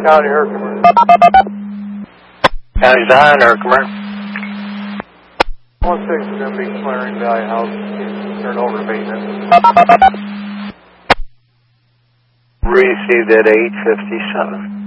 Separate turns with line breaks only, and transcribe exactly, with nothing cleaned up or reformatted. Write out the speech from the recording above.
County Herkimer.
County's high in Herkimer.
one six is going to be clearing Valley House. Turn over to maintenance.
Received at eight fifty-seven.